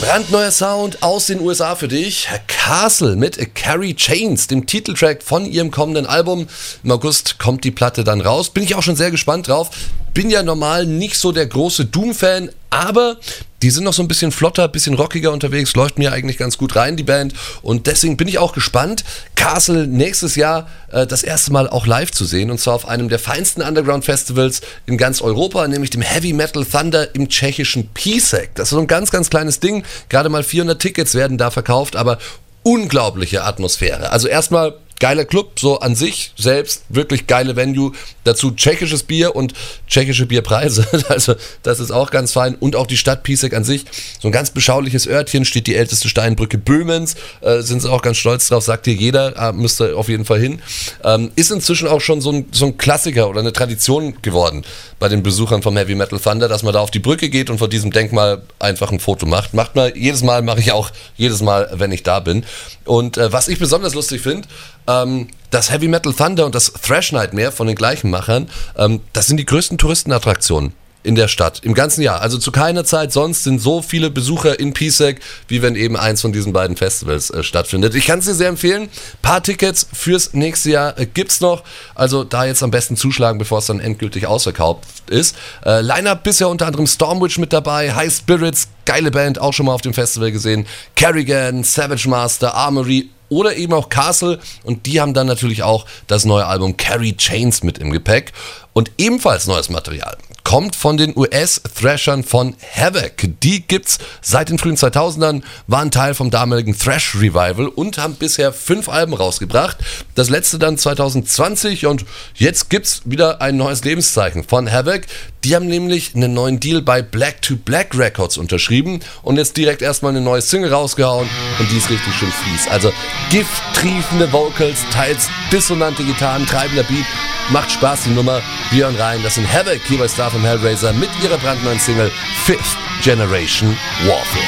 Brandneuer Sound aus den USA für dich. Castle mit Carrie Chains, dem Titeltrack von ihrem kommenden Album. Im August kommt die Platte dann raus. Bin ich auch schon sehr gespannt drauf. Bin ja normal nicht so der große Doom-Fan, aber die sind noch so ein bisschen flotter, ein bisschen rockiger unterwegs, läuft mir eigentlich ganz gut rein, die Band. Und deswegen bin ich auch gespannt, Castle nächstes Jahr das erste Mal auch live zu sehen. Und zwar auf einem der feinsten Underground-Festivals in ganz Europa, nämlich dem Heavy Metal Thunder im tschechischen Písek. Das ist so ein ganz, ganz kleines Ding. Gerade mal 400 Tickets werden da verkauft, aber unglaubliche Atmosphäre. Also erstmal geiler Club, so an sich selbst, wirklich geile Venue. Dazu tschechisches Bier und tschechische Bierpreise, also das ist auch ganz fein. Und auch die Stadt Písek an sich, so ein ganz beschauliches Örtchen, steht die älteste Steinbrücke Böhmens, sind sie auch ganz stolz drauf, sagt dir jeder, müsste auf jeden Fall hin. Ist inzwischen auch schon so ein Klassiker oder eine Tradition geworden bei den Besuchern vom Heavy Metal Thunder, dass man da auf die Brücke geht und vor diesem Denkmal einfach ein Foto macht. Mache ich auch jedes Mal, wenn ich da bin. Und was ich besonders lustig finde, das Heavy Metal Thunder und das Thrash Nightmare von den gleichen Machern, das sind die größten Touristenattraktionen in der Stadt, im ganzen Jahr. Also zu keiner Zeit sonst sind so viele Besucher in Písek, wie wenn eben eins von diesen beiden Festivals stattfindet. Ich kann es dir sehr empfehlen. Paar Tickets fürs nächste Jahr gibt's noch. Also da jetzt am besten zuschlagen, bevor es dann endgültig ausverkauft ist. Line-Up bisher unter anderem Stormwitch mit dabei, High Spirits, geile Band, auch schon mal auf dem Festival gesehen, Kerrigan, Savage Master, Armory oder eben auch Castle, und die haben dann natürlich auch das neue Album Carrie Chains mit im Gepäck. Und ebenfalls neues Material kommt von den US-Thrashern von Havoc. Die gibt's seit den frühen 2000ern, waren Teil vom damaligen Thrash-Revival und haben bisher 5 Alben rausgebracht. Das letzte dann 2020, und jetzt gibt's wieder ein neues Lebenszeichen von Havoc. Die haben nämlich einen neuen Deal bei Black to Black Records unterschrieben und jetzt direkt erstmal eine neue Single rausgehauen, und die ist richtig schön fies. Also gifttriefende Vocals, teils dissonante Gitarren, treibender Beat. Macht Spaß, die Nummer. Wir hören rein. Das sind Havoc hier bei Star vom Hellraiser mit ihrer brandneuen Single Fifth Generation Warfare.